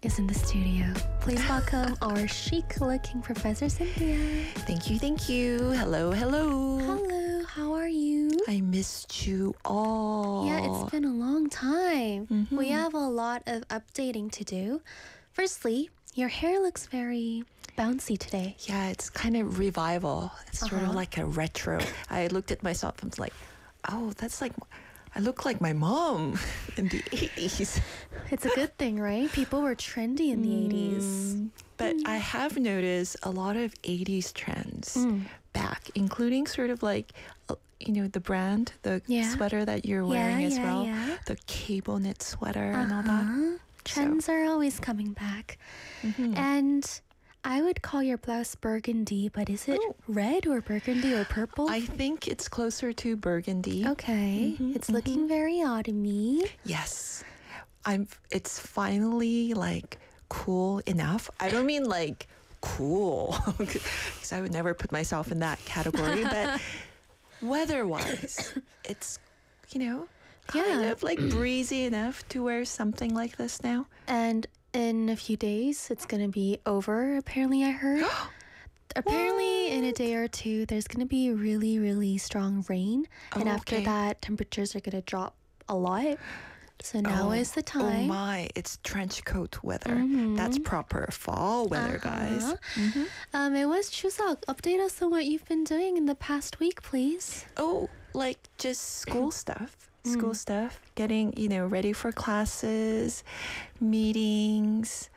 is in the studio. Please welcome our chic-looking Professor Cynthia. Thank you, thank you. Hello, hello. Hello, how are you? I missed you all. Yeah, it's been a long time. Mhm. We have a lot of updating to do. Firstly, your hair looks very bouncy today. Yeah, it's kind of revival. It's sort of Uh-huh. like a retro. I looked at myself and was like, oh, that's like, I look like my mom in the 80s. It's a good thing, right? People were trendy in the 80s. But I have noticed a lot of 80s trends Mm. back, including sort of like, the brand, the Yeah. sweater that you're wearing as well, yeah. the cable knit sweater and all that. Uh-huh. Trends are always coming back. Mhm. And I would call your blouse burgundy, but is it red or burgundy or purple? I think it's closer to burgundy. Okay, it's looking very autumny. Yes. It's finally like cool enough. I don't mean like cool because I would never put myself in that category, but weather-wise, it's kind Yeah. of like breezy enough to wear something like this now. And in a few days, it's going to be over, apparently, I heard. Apparently, in a day or two, there's going to be really, really strong rain. And after okay. that, temperatures are going to drop a lot. So now is the time. Oh my, it's trench coat weather. That's proper fall weather, guys. It was Chuseok. Update us on what you've been doing in the past week, please. Oh, like just school stuff. School stuff. Getting, ready for classes, meetings,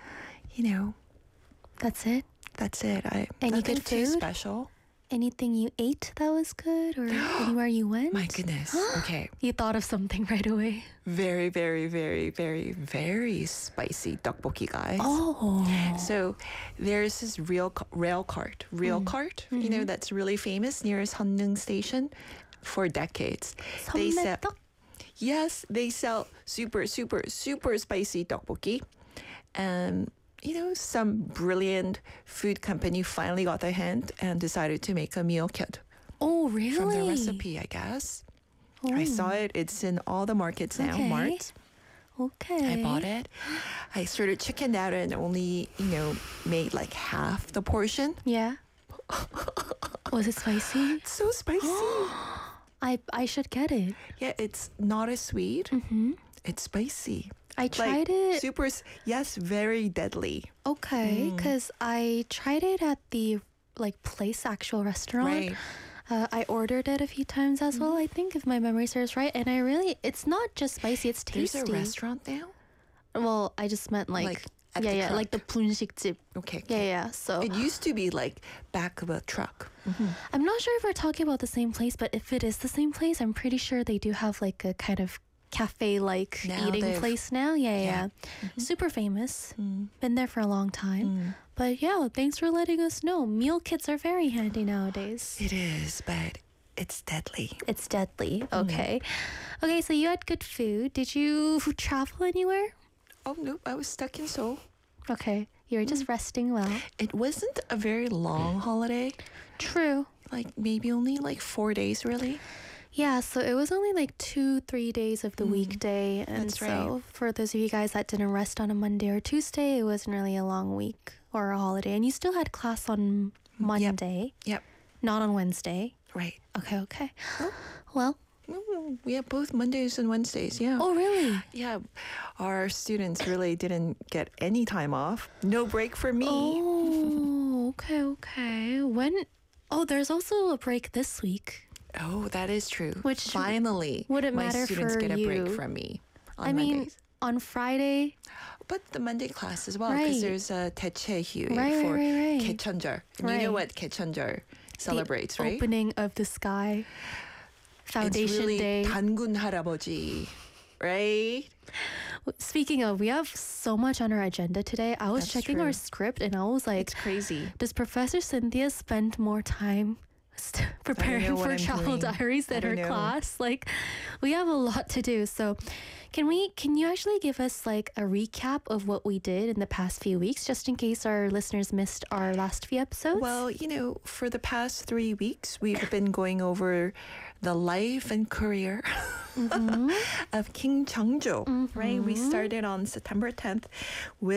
That's it. That's it. Any Nothing good too food? special. Anything you ate that was good or anywhere you went? My goodness. Okay. You thought of something right away. Very, very, very, very, very spicy tteokbokki, guys. Oh. So there's this rail cart, that's really famous near Sunneung Station for decades. They sell, 선매떡? yes, they sell super, super, super spicy tteokbokki. And some brilliant food company finally got their hand and decided to make a meal kit Oh, really? from the recipe, I guess. I saw it. It's in all the markets now, Okay. Marts. Okay. I bought it. I sort of chickened out and only, made like half the portion. Yeah. Was it spicy? It's so spicy. I should get it. Yeah, it's not as sweet. It's spicy. I tried it. Super, yes, very deadly. Okay, because I tried it at the place actual restaurant. Right. I ordered it a few times as well, I think, if my memory serves right. And it's not just spicy, it's tasty. There's a restaurant now? Well, I just meant Like at the yeah, truck. like the 분식집. Okay. Yeah. So It used to be like back of a truck. I'm not sure if we're talking about the same place, but if it is the same place, I'm pretty sure they do have like a kind of cafe-like Now eating they've- place now. Yeah. Super famous. Been there for a long time. But yeah, thanks for letting us know. Meal kits are very handy nowadays. It is, but it's deadly. It's deadly. Okay. Okay, so you had good food. Did you travel anywhere? Oh, no, I was stuck in Seoul. Okay. You were just resting well. It wasn't a very long holiday. True. Like maybe only like 4 days, really. Yeah, so it was only like 2-3 days of the weekday. And That's so right. for those of you guys that didn't rest on a Monday or Tuesday, it wasn't really a long week or a holiday. And you still had class on Monday, Yep. not on Wednesday. Right. Okay. Well, We have both Mondays and Wednesdays, yeah. oh really? Yeah, our students really didn't get any time off. No break for me. Oh, okay. There's also a break this week. Oh, that is true. Which finally, wouldn't my matter students for get a break you. from me on I mean, Mondays. on Friday, But the Monday class as well, Right. because there's a 대체휴일 Right, for right. 개천절. And you Right. know what 개천절 celebrates, the right? opening of the sky, Foundation it's really Day. 단군 할아버지, right? Speaking of, we have so much on our agenda today. I was That's checking our true. script and I was like, It's crazy. does Professor Cynthia spend more time preparing what for I'm travel doing. diaries I than her don't know. class? Like, we have a lot to do. So can you actually give us like a recap of what we did in the past few weeks, just in case our listeners missed our last few episodes? Well, for the past 3 weeks, we've been going over the life and career of King Jeongjo, right? We started on September 10th with